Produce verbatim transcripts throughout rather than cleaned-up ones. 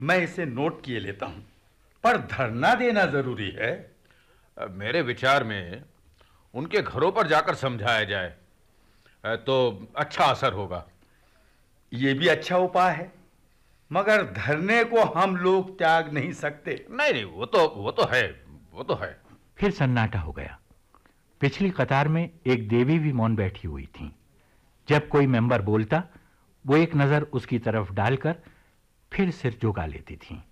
मैं इसे नोट किए लेता हूं, पर धरना देना जरूरी है। मेरे विचार में उनके घरों पर जाकर समझाया जाए तो अच्छा असर होगा। यह भी अच्छा उपाय है, मगर धरने को हम लोग त्याग नहीं सकते। नहीं नहीं, वो तो वो तो है, वो तो है। फिर सन्नाटा हो गया। पिछली कतार में एक देवी भी मौन बैठी हुई थी। जब कोई मेंबर बोलता, वो एक नजर उसकी तरफ डालकर फिर सिर झुका लेती थी।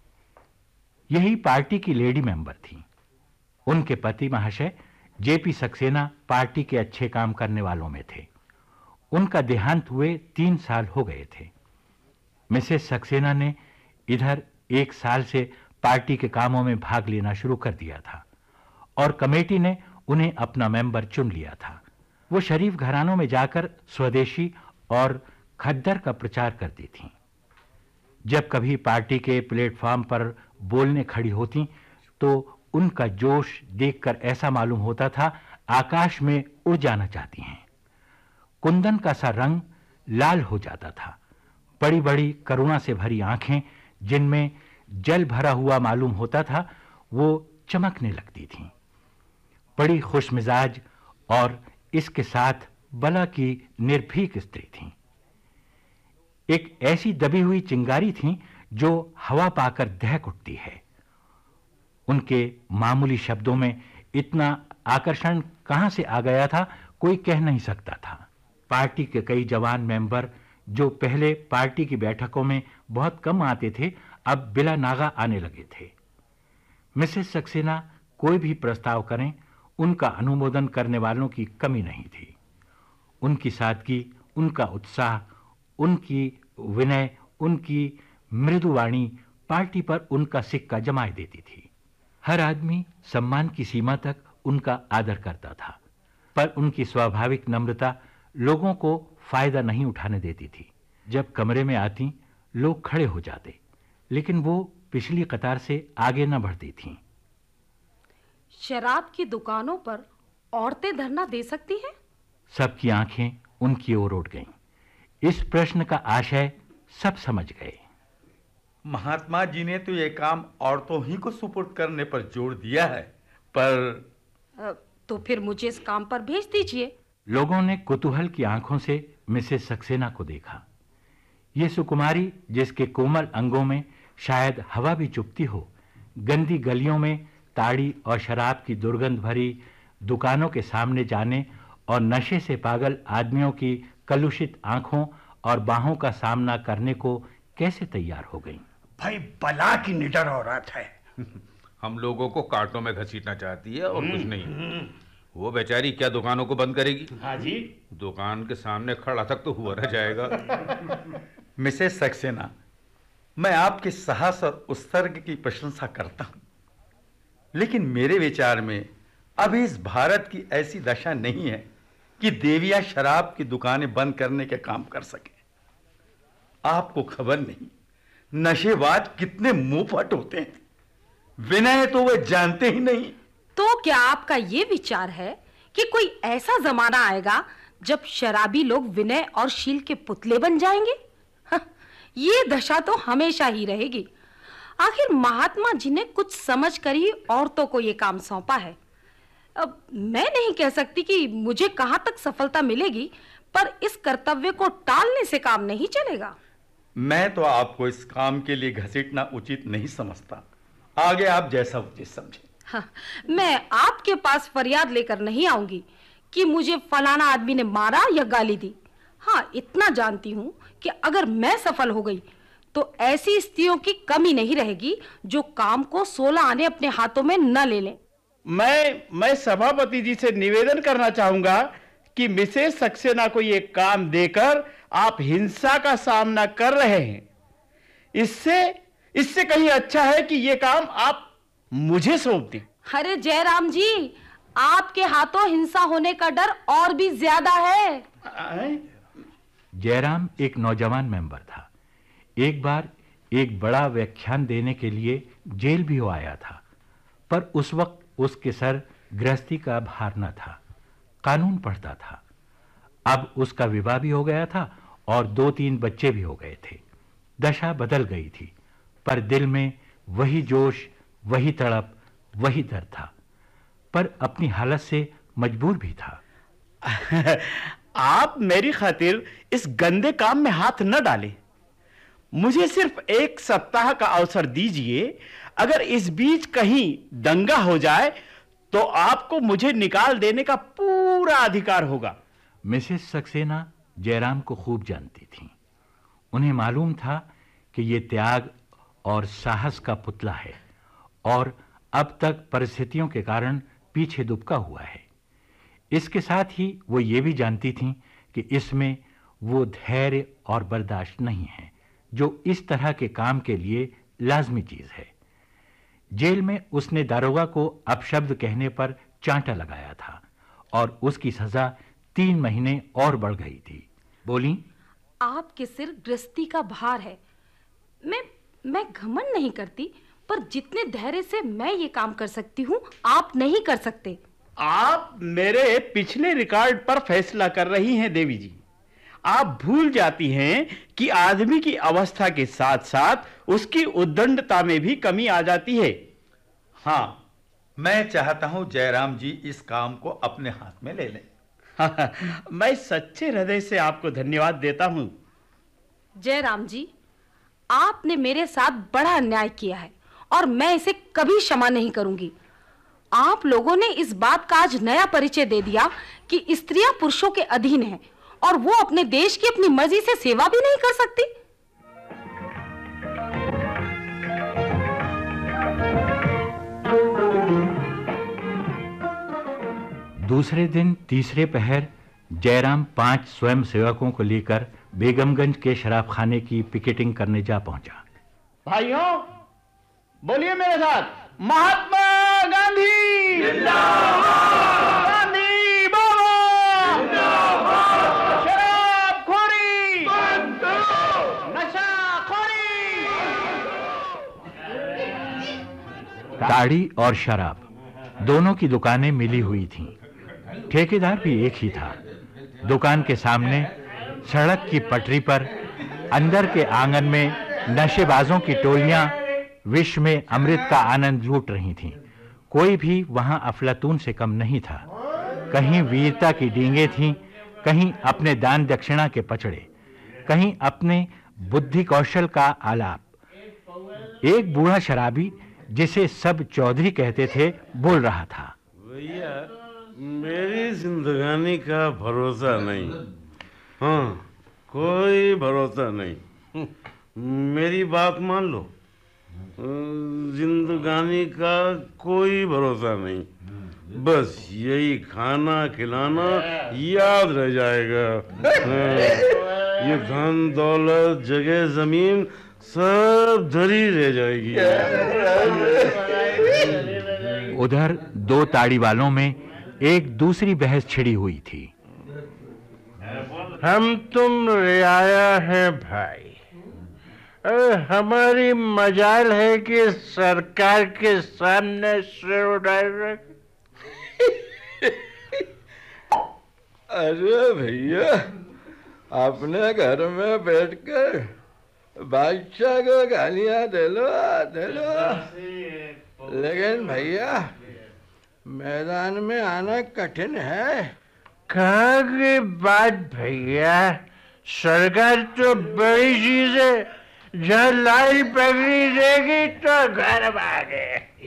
यही पार्टी की लेडी मेंबर थी। उनके पति महाशय जेपी सक्सेना पार्टी के अच्छे काम करने वालों में थे। उनका देहांत हुए तीन साल हो गए थे। मिसेस सक्सेना ने इधर एक साल से पार्टी के कामों में भाग लेना शुरू कर दिया था और कमेटी ने उन्हें अपना मेंबर चुन लिया था। वो शरीफ घरानों में जाकर स्वदेशी और खद्दर का प्रचार करती थीं। जब कभी पार्टी के प्लेटफॉर्म पर बोलने खड़ी होती तो उनका जोश देखकर ऐसा मालूम होता था आकाश में उड़ जाना चाहती हैं। कुंदन का सा रंग लाल हो जाता था। बड़ी बड़ी करुणा से भरी आंखें जिनमें जल भरा हुआ मालूम होता था, वो चमकने लगती थीं। बड़ी खुशमिजाज और इसके साथ बला की निर्भीक स्त्री थीं। एक ऐसी दबी हुई चिंगारी थी जो हवा पाकर दहक उठती है। उनके मामूली शब्दों में इतना आकर्षण कहां से आ गया था, कोई कह नहीं सकता था। पार्टी के कई जवान मेंबर जो पहले पार्टी की बैठकों में बहुत कम आते थे, अब बिला नागा आने लगे थे। मिसेस सक्सेना कोई भी प्रस्ताव करें, उनका अनुमोदन करने वालों की कमी नहीं थी। उनकी सादगी, उनका उत्साह, उनकी विनय, उनकी मृदुवाणी पार्टी पर उनका सिक्का जमाए देती थी। हर आदमी सम्मान की सीमा तक उनका आदर करता था, पर उनकी स्वाभाविक नम्रता लोगों को फायदा नहीं उठाने देती थी। जब कमरे में आती, लोग खड़े हो जाते, लेकिन वो पिछली कतार से आगे न बढ़ती थीं। शराब की दुकानों पर औरतें धरना दे सकती हैं? सबकी आंखें उनकी ओर उठ गईं। इस प्रश्न का आशय सब समझ गए। महात्मा जी ने तो यह काम औरतों ही को सुपुर्द करने पर जोर दिया है, पर तो फिर मुझे इस काम पर भेज दीजिए। लोगों ने कुतूहल की आंखों से मिसेस सक्सेना को देखा। यह सुकुमारी, जिसके कोमल अंगों में शायद हवा भी चुभती हो, गंदी गलियों में ताड़ी और शराब की दुर्गंध भरी दुकानों के सामने जाने और नशे से पागल आदमियों की कलुषित आंखों और बाहों का सामना करने को कैसे तैयार हो गई। भाई बला की निडर औरत है। हम लोगों को कांटों में घसीटना चाहती है और कुछ नहीं। वो बेचारी क्या दुकानों को बंद करेगी? हाँ जी, दुकान के सामने खड़ा तक तो हुआ रह जाएगा। मिसेस सक्सेना, मैं आपके साहस और उत्सर्ग की प्रशंसा करता हूं, लेकिन मेरे विचार में अभी इस भारत की ऐसी दशा नहीं है कि देवियां शराब की दुकानें बंद करने के काम कर सके। आपको खबर नहीं, नशेबाज कितने मुंहफट होते हैं। विनय तो वे जानते ही नहीं। तो क्या आपका यह विचार है कि कोई ऐसा जमाना आएगा जब शराबी लोग विनय और शील के पुतले बन जाएंगे? हाँ, ये दशा तो हमेशा ही रहेगी। आखिर महात्मा जी ने कुछ समझ कर ही औरतों को यह काम सौंपा है। अब मैं नहीं कह सकती कि मुझे कहां तक सफलता मिलेगी, पर इस कर्तव्य को टालने से काम नहीं चलेगा। मैं तो आपको इस काम के लिए घसीटना उचित नहीं समझता। आगे आप जैसा उचित समझें। हाँ, मैं आपके पास फरियाद लेकर नहीं आऊंगी कि मुझे फलाना आदमी ने मारा या गाली दी। हाँ, इतना जानती हूं कि अगर मैं सफल हो गई तो ऐसी स्त्रियों की कमी नहीं रहेगी जो काम को सोलह आने अपने हाथों में न ले लें। मैं मैं सभापति जी से निवेदन करना चाहूंगा कि मिसेस सक्सेना को यह काम देकर आप हिंसा का सामना कर रहे हैं। इससे इससे कहीं अच्छा है कि यह काम आप मुझे सौंप दें। अरे जयराम जी, आपके हाथों हिंसा होने का डर और भी ज्यादा है। जयराम एक नौजवान मेंबर था। एक बार एक बड़ा व्याख्यान देने के लिए जेल भी हो आया था, पर उस वक्त उसके सर गृहस्थी का भार न था, कानून पढ़ता था। अब उसका विवाह भी हो गया था और दो तीन बच्चे भी हो गए थे। दशा बदल गई थी, पर दिल में वही जोश, वही तड़प, वही दर्द था, पर अपनी हालत से मजबूर भी था। आप मेरी खातिर इस गंदे काम में हाथ न डालें। मुझे सिर्फ एक सप्ताह का अवसर दीजिए। अगर इस बीच कहीं दंगा हो जाए तो आपको मुझे निकाल देने का पूरा अधिकार होगा। मिसेस सक्सेना जयराम को खूब जानती थीं। उन्हें मालूम था कि ये त्याग और साहस का पुतला है और अब तक परिस्थितियों के कारण पीछे दुबका हुआ है। इसके साथ ही वो ये भी जानती थीं कि इसमें वो धैर्य और बर्दाश्त नहीं है जो इस तरह के काम के लिए लाजमी चीज है। जेल में उसने दारोगा को अपशब्द कहने पर चांटा लगाया था और उसकी सजा तीन महीने और बढ़ गई थी। बोली, आपके सिर गृहस्थी का भार है। मैं मैं घमंड नहीं करती, पर जितने धैर्य से मैं ये काम कर सकती हूँ आप नहीं कर सकते। आप मेरे पिछले रिकॉर्ड पर फैसला कर रही हैं देवी जी। आप भूल जाती हैं कि आदमी की अवस्था के साथ साथ उसकी उद्दंडता में भी कमी आ जाती है। हाँ, मैं चाहता हूं जयराम जी इस काम को अपने हाथ में ले लें। मैं सच्चे हृदय से आपको धन्यवाद देता हूं। जयराम जी, आपने मेरे साथ बड़ा अन्याय किया है और मैं इसे कभी क्षमा नहीं करूंगी। आप लोगों ने इस बात का आज नया परिचय दे दिया कि स्त्रियां पुरुषों के अधीन हैं और वो अपने देश की अपनी मर्जी से सेवा भी नहीं कर सकती। दूसरे दिन तीसरे पहर जयराम पांच स्वयं सेवकों को लेकर बेगमगंज के शराब खाने की पिकेटिंग करने जा पहुंचा। भाइयों, बोलिए मेरे साथ, महात्मा गांधी जिंदाबाद, गांधी बाबा जिंदाबाद, शराबखोरी बंद करो, नशाखोरी। ताड़ी और शराब दोनों की दुकानें मिली हुई थीं। ठेकेदार भी एक ही था। दुकान के सामने सड़क की पटरी पर अंदर के आंगन में नशेबाजों की टोलियां विश्व में अमृत का आनंद लूट रही थीं। कोई भी वहां अफलातून से कम नहीं था। कहीं वीरता की डींगे थीं, कहीं अपने दान दक्षिणा के पचड़े, कहीं अपने बुद्धि कौशल का आलाप। एक बूढ़ा शराबी जिसे सब चौधरी कहते थे बोल रहा था, भैया मेरी जिंदगानी का भरोसा नहीं। हाँ, कोई भरोसा नहीं। मेरी बात मान लो, जिंदगानी का कोई भरोसा नहीं। बस यही खाना खिलाना याद रह जाएगा। ये धन दौलत जगह जमीन सब धरी रह जाएगी। उधर दो ताड़ी वालों में एक दूसरी बहस छिड़ी हुई थी। हम तुम रियाया है भाई, अरे हमारी मजाल है कि सरकार के सामने सिर उठाए रख। अरे भैया, अपने घर में बैठकर बादशाह को गालियां दे लो दे लो, लेकिन भैया मैदान में आना कठिन है। कहाँ की बात भैया, सरकार तो बड़ी चीज है। जहाँ लाल पगड़ी देगी तो घर भागे।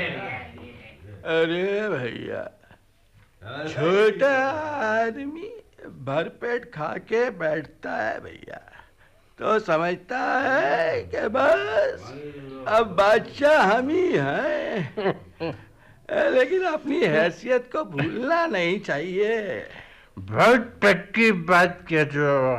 अरे भैया, छोटा आदमी भरपेट खा के बैठता है भैया, तो समझता है कि बस अब बादशाह हम ही हैं। लेकिन अपनी हैसियत को भूलना नहीं चाहिए। बहुत पक्की बात कहते हो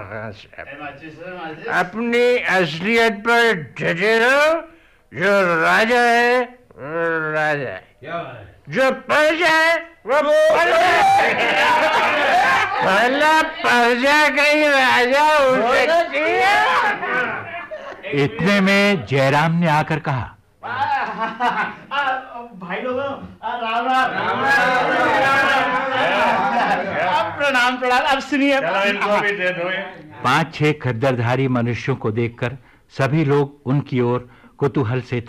अपनी असलियत पर डटे रहो। जो राजा है वो राजा है, जो प्रजा है वो प्रजा है। पहला प्रजा कहीं राजा हो सकती है। इतने में जयराम ने आकर कहा, भाई लोगों, राम राम। प्रणाम प्रणाम। अब सुनिए, इनको भी दे दो। पांच छह खद्दरधारी मनुष्यों को देखकर सभी लोग उनकी ओर कुतूहल से